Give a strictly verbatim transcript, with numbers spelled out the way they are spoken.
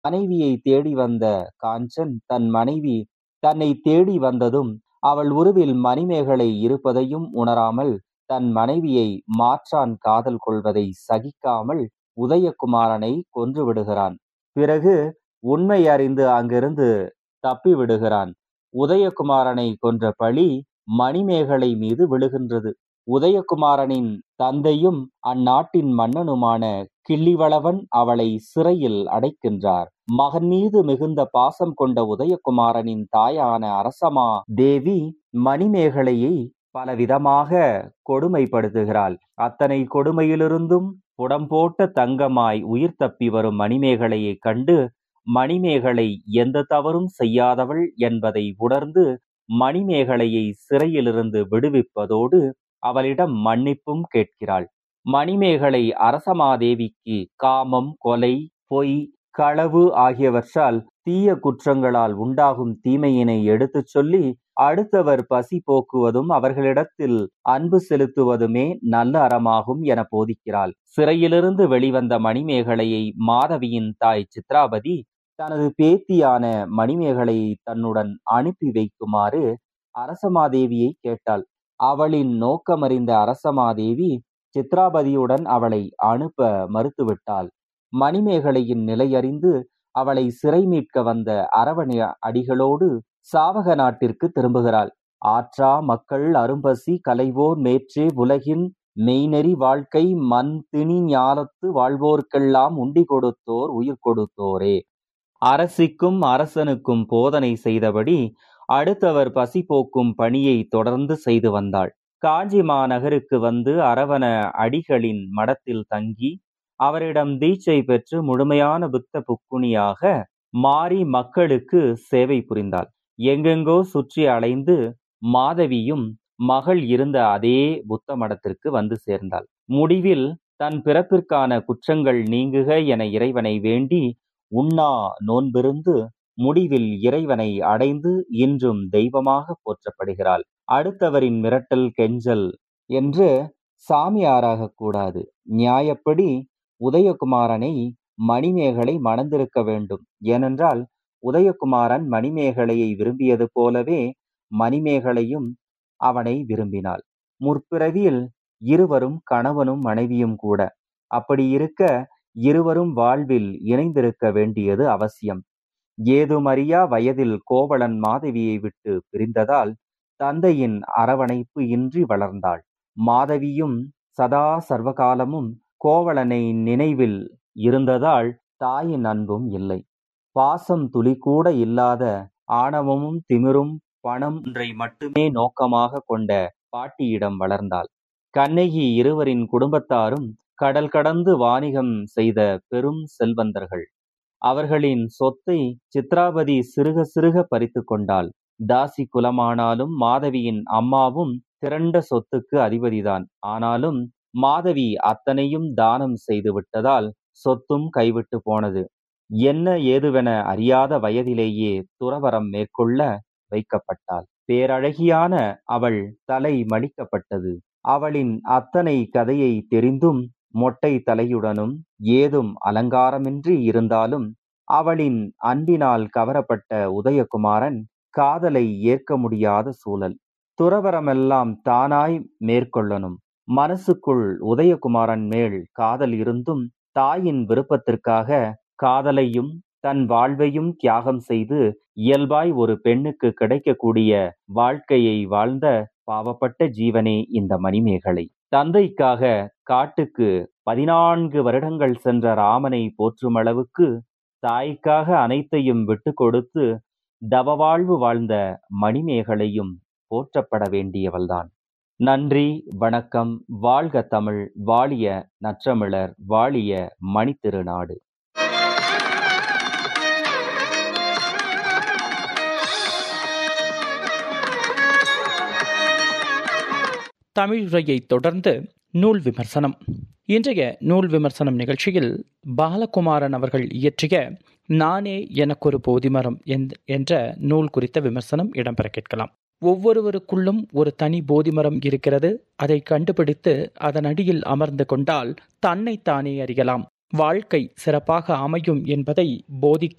மனைவியை தேடி வந்த காஞ்சன் தன் மனைவி தன்னை தேடி வந்ததும் அவள் உருவில் மணிமேகலை இருப்பதையும் உணராமல் தன் மனைவியை மாற்றான் காதல் கொள்வதை சகிக்காமல் உதயகுமாரனை கொன்று விடுகிறான். பிறகு உண்மை அறிந்து அங்கிருந்து தப்பி விடுகிறான். உதயகுமாரனை கொன்ற பழி மணிமேகலை மீது விழுகின்றது. உதயகுமாரனின் தந்தையும் அந்நாட்டின் மன்னனுமான கிள்ளிவளவன் அவளை சிறையில் அடைக்கின்றார். மகன் மீது மிகுந்த பாசம் கொண்ட உதயகுமாரனின் தாயான அரசமா தேவி மணிமேகலையை பலவிதமாக கொடுமைப்படுத்துகிறாள். அத்தனை கொடுமையிலிருந்தும் புடம் போட்ட தங்கமாய் உயிர் தப்பி வரும் மணிமேகலையை கண்டு மணிமேகலை எந்த தவறும் செய்யாதவள் என்பதை உணர்ந்து மணிமேகலையை சிறையிலிருந்து விடுவிப்பதோடு அவளிடம் மன்னிப்பும் கேட்கிறாள். மணிமேகலை அரசமாதேவிக்கு காமம், கொலை, பொய், களவு ஆகியவற்றால் தீய குற்றங்களால் உண்டாகும் தீமையினை எடுத்துச் சொல்லி அடுத்தவர் பசி போக்குவதும் அவர்களிடத்தில் அன்பு செலுத்துவதுமே நல்ல அறமாகும் என போதிக்கிறாள். சிறையிலிருந்து வெளிவந்த மணிமேகலையை மாதவியின் தாய் சித்ராபதி தனது பேத்தியான மணிமேகலையை தன்னுடன் அனுப்பி வைக்குமாறு அரசமாதேவியை கேட்டாள். அவளின் நோக்கமறிந்த அரசமாதேவி சித்ராபதியுடன் அவளை அனுப்ப மறுத்துவிட்டாள். மணிமேகலையின் நிலையறிந்து அவளை சிறை மீட்க வந்த அரவணை அடிகளோடு சாவக நாட்டிற்கு திரும்புகிறாள். ஆற்றா மக்கள் அரும்பசி கலைவோர் மேற்றே உலகின் மெய்நெறி வாழ்க்கை மண் திணி ஞாலத்து வாழ்வோர்க்கெல்லாம் உண்டி கொடுத்தோர் உயிர் கொடுத்தோரே. அரசிக்கும் அரசனுக்கும் போதனை செய்தபடி அடுத்தவர் பசி போக்கும் பணியை தொடர்ந்து செய்து வந்தாள். காஞ்சி மாநகருக்கு வந்து அரவண அடிகளின் மடத்தில் தங்கி அவரிடம் தீட்சை பெற்று முழுமையான புத்த புக்குணியாக மாறி மக்களுக்கு சேவை புரிந்தாள். எங்கெங்கோ சுற்றி அலைந்து மாதவியும் மகள் இருந்த அதே புத்த மடத்திற்கு வந்து சேர்ந்தாள். முடிவில் தன் பிறப்பிற்கான குற்றங்கள் நீங்குக என இறைவனை வேண்டி உண்ணா நோன்பிருந்து முடிவில் இறைவனை அடைந்து இன்றும் தெய்வமாக போற்றப்படுகிறாள். அடுத்தவரின் மிரட்டல் கெஞ்சல் என்று சாமியாராக கூடாது. நியாயப்படி உதயகுமாரனை மணிமேகலை மணந்திருக்க வேண்டும். ஏனென்றால் உதயகுமாரன் மணிமேகலையை விரும்பியது போலவே மணிமேகலையும் அவனை விரும்பினாள். முற்பிறவியில் இருவரும் கணவனும் மனைவியும் கூட. அப்படி இருக்க இருவரும் வாழ்வில் இணைந்திருக்க வேண்டியது அவசியம். ஏதுமறியா வயதில் கோவலன் மாதவியை விட்டு பிரிந்ததால் தந்தையின் அரவணைப்பு இன்றி வளர்ந்தாள். மாதவியும் சதா சர்வகாலமும் கோவலனை நினைவில் இருந்ததால் தாயின் அன்பும் இல்லை. பாசம் துளி கூட இல்லாத ஆணவமும் திமிரும் பணம் ஒன்றை மட்டுமே நோக்கமாக கொண்ட பாட்டியிடம் வளர்ந்தாள். கண்ணகி இருவரின் குடும்பத்தாரும் கடல் கடந்து வாணிகம் செய்த பெரும் செல்வந்தர்கள். அவர்களின் சொத்தை சித்ராபதி சிறுக சிறுக பறித்து கொண்டாள். தாசி குலமானாலும் மாதவியின் அம்மாவும் திரண்ட சொத்துக்கு அதிபதிதான். ஆனாலும் மாதவி அத்தனையும் தானம் செய்து விட்டதால் சொத்தும் கைவிட்டு போனது. என்ன ஏதுவென அறியாத வயதிலேயே துறவரம் மேற்கொள்ள வைக்கப்பட்டாள். பேரழகியான அவள் தலை மடிக்கப்பட்டது. அவளின் அத்தனை கதையை தெரிந்தும் மொட்டை தலையுடனும் ஏதும் அலங்காரமின்றி இருந்தாலும் அவளின் அன்பினால் கவரப்பட்ட உதயகுமாரன் காதலை ஏற்க முடியாத சூழல். துறவரமெல்லாம் தானாய் மேற்கொள்ளணும். மனசுக்குள் உதயகுமாரன் மேல் காதல் இருந்தும் தாயின் விருப்பத்திற்காக காதலையும் தன் வாழ்வையும் தியாகம் செய்து இயல்பாய் ஒரு பெண்ணுக்கு கிடைக்கக்கூடிய வாழ்க்கையை வாழ்ந்த பாவப்பட்ட ஜீவனே இந்த மணிமேகலை. தந்தைக்காக காட்டுக்கு பதினான்கு வருடங்கள் சென்ற ராமனை போற்றும் அளவுக்கு தாய்க்காக அனைத்தையும் விட்டு கொடுத்து தவவாழ்வு வாழ்ந்த மணிமேகலையும் போற்றப்பட வேண்டியவள்தான். நன்றி, வணக்கம். வாழ்க தமிழ், வாழிய நற்றமிழர், வாழிய மணித்திருநாடு. தமிழுரையை தொடர்ந்து நூல் விமர்சனம். இன்றைய நூல் விமர்சனம் நிகழ்ச்சியில் பாலகுமாரன் அவர்கள் இயற்றிய நானே எனக்கொரு போதிமரம் என்ற நூல் குறித்த விமர்சனம் இடம்பெற கேட்கலாம். ஒவ்வொருவருக்குள்ளும் ஒரு தனி போதிமரம் இருக்கிறது. அதை கண்டுபிடித்து அதன் அடியில் அமர்ந்து கொண்டால் தன்னைத்தானே அறியலாம். வாழ்க்கை சிறப்பாக அமையும் என்பதை போதிக்க